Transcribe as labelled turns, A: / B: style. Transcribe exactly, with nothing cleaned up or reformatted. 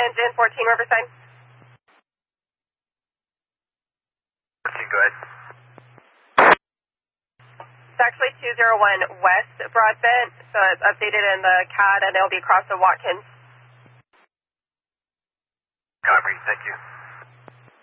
A: engine, fourteen Riverside.
B: fourteen, go ahead.
A: It's actually two zero one West Broadbent, so it's updated in the C A D and it'll be across the Watkins.
B: Copy, thank you.